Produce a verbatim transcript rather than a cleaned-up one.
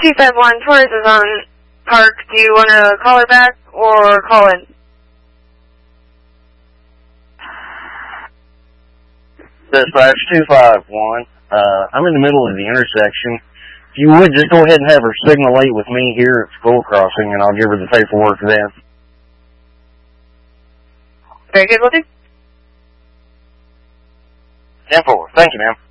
two five one, Taurus is on Park. Do you want to call her back or call in? Dispatch two five one. Uh, I'm in the middle of the intersection. If you would, just go ahead and have her signal eight with me here at School Crossing, and I'll give her the paperwork then. Very good, will do. ten four. Thank you, ma'am.